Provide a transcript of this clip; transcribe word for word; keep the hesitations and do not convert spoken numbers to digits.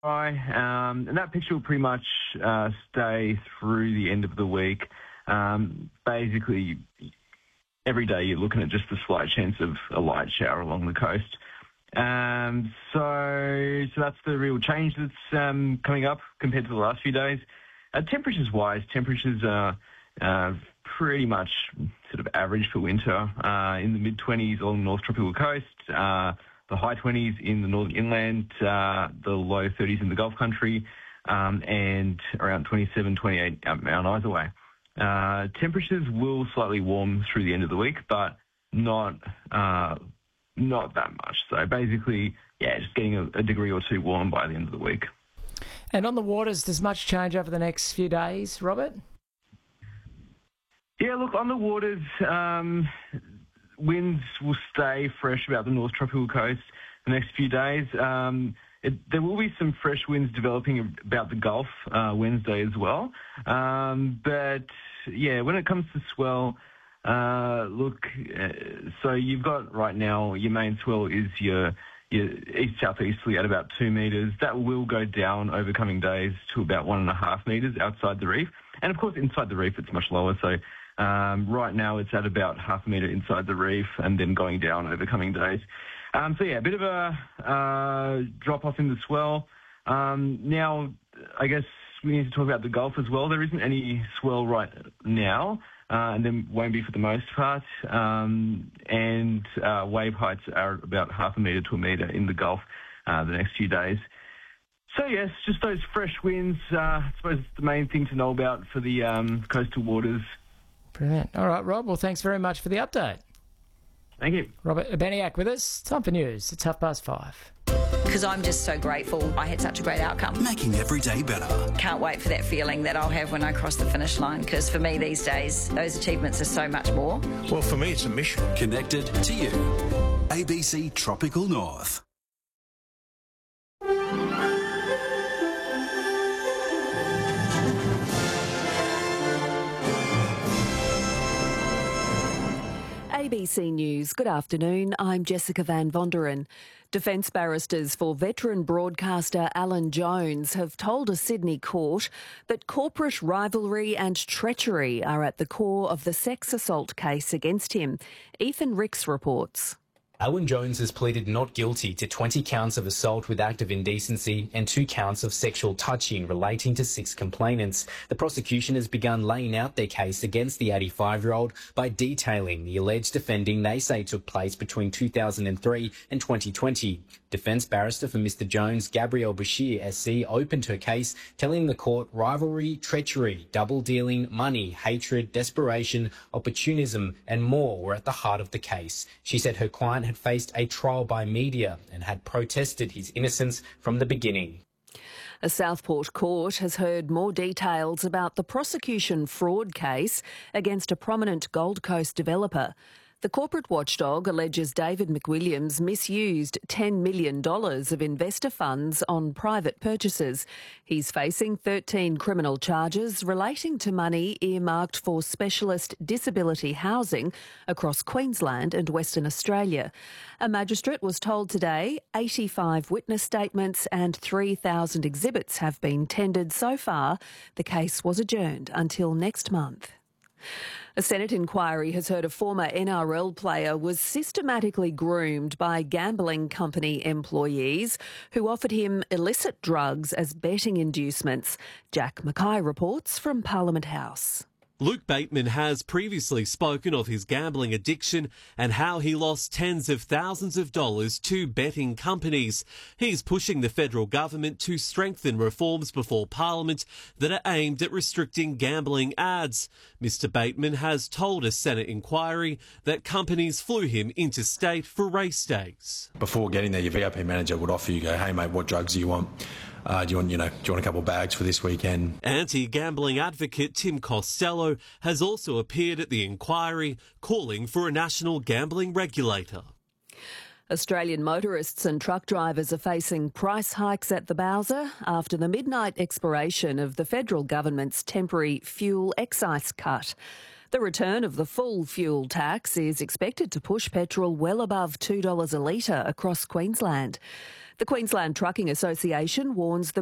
um, and that picture will pretty much uh, stay through the end of the week. Um, basically, every day you're looking at just a slight chance of a light shower along the coast. Um, so, so that's the real change that's um, coming up compared to the last few days. Uh, temperatures-wise, temperatures are uh, pretty much sort of average for winter, uh, in the mid-twenties along the North Tropical Coast, uh, the high twenties in the Northern Inland, uh, the low thirties in the Gulf Country, um, and around twenty-seven, twenty-eight out Mount Isa way. Uh, temperatures will slightly warm through the end of the week, but not uh, not that much. So basically, yeah, just getting a, a degree or two warm by the end of the week. And on the waters, does much change over the next few days, Robert? Yeah, look, on the waters, um, winds will stay fresh about the North Tropical Coast the next few days. Um, it, there will be some fresh winds developing about the Gulf uh, Wednesday as well. Um, but, yeah, when it comes to swell, uh, look, uh, so you've got right now your main swell is your, your east-southeasterly at about two metres. That will go down over coming days to about one and a half metres outside the reef. And, of course, inside the reef it's much lower, so Um, right now it's at about half a metre inside the reef and then going down over coming days. Um, so, yeah, a bit of a uh, drop-off in the swell. Um, now, I guess we need to talk about the Gulf as well. There isn't any swell right now, uh, and there won't be for the most part. Um, and uh, wave heights are about half a metre to a metre in the Gulf uh, the next few days. So, yes, just those fresh winds, uh, I suppose it's the main thing to know about for the um, coastal waters. Brilliant. All right, Rob. Well, thanks very much for the update. Thank you. Robert Abeniak with us. Time for news. It's half past five. Because I'm just so grateful I had such a great outcome. Making every day better. Can't wait for that feeling that I'll have when I cross the finish line, because for me these days, those achievements are so much more. Well, for me, it's a mission. Connected to you. A B C Tropical North. A B C News. Good afternoon. I'm Jessica Van Vonderen. Defence barristers for veteran broadcaster Alan Jones have told a Sydney court that corporate rivalry and treachery are at the core of the sex assault case against him. Ethan Ricks reports. Alan Jones has pleaded not guilty to twenty counts of assault with act of indecency and two counts of sexual touching relating to six complainants. The prosecution has begun laying out their case against the eighty-five-year-old by detailing the alleged offending they say took place between two thousand three and twenty twenty. Defence barrister for Mister Jones, Gabrielle Bashir S C, opened her case, telling the court rivalry, treachery, double-dealing, money, hatred, desperation, opportunism and more were at the heart of the case. She said her client had faced a trial by media and had protested his innocence from the beginning. A Southport court has heard more details about the prosecution fraud case against a prominent Gold Coast developer. The corporate watchdog alleges David McWilliams misused ten million dollars of investor funds on private purchases. He's facing thirteen criminal charges relating to money earmarked for specialist disability housing across Queensland and Western Australia. A magistrate was told today eighty-five witness statements and three thousand exhibits have been tendered so far. The case was adjourned until next month. A Senate inquiry has heard a former N R L player was systematically groomed by gambling company employees who offered him illicit drugs as betting inducements. Jack Mackay reports from Parliament House. Luke Bateman has previously spoken of his gambling addiction and how he lost tens of thousands of dollars to betting companies. He's pushing the federal government to strengthen reforms before Parliament that are aimed at restricting gambling ads. Mister Bateman has told a Senate inquiry that companies flew him interstate for race days. Before getting there, your V I P manager would offer you, go, hey mate, what drugs do you want? Uh, do you want, you know, do you want a couple of bags for this weekend? Anti-gambling advocate Tim Costello has also appeared at the inquiry, calling for a national gambling regulator. Australian motorists and truck drivers are facing price hikes at the Bowser after the midnight expiration of the federal government's temporary fuel excise cut. The return of the full fuel tax is expected to push petrol well above two dollars a litre across Queensland. The Queensland Trucking Association warns the